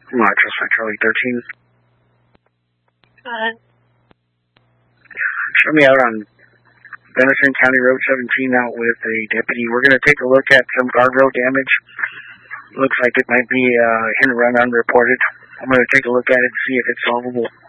Montrose Charlie 13. Show me out on Denison County Road 17 out with a deputy. We're going to take a look at some guardrail damage. Looks like it might be a hit and run unreported. I'm going to take a look at it and see if it's solvable.